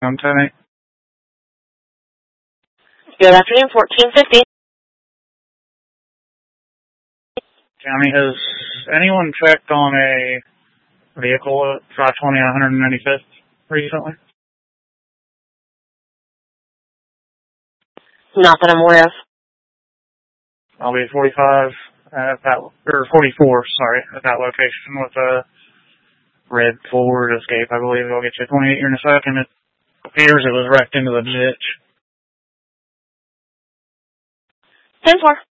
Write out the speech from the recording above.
I'm 10-8. Good afternoon, 1450. County, has anyone checked on a vehicle at 520 on 195th recently? Not that I'm aware of. I'll be 45 at that, or 44, sorry, at that location with a red Ford Escape. I believe I'll get you 28 here in a second. It appears it was wrecked into the ditch. 10-4.